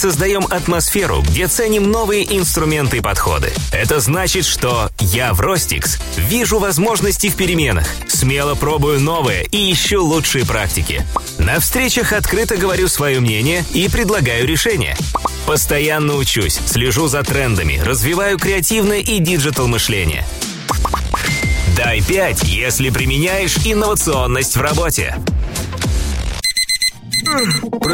создаем атмосферу, где ценим новые инструменты и подходы. Это значит, что я в Rostix вижу возможности в переменах, смело пробую новые и ищу лучшие практики. На встречах открыто говорю свое мнение и предлагаю решения. Постоянно учусь, слежу за трендами, развиваю креативное и диджитал мышление. Дай 5, если применяешь инновационность в работе.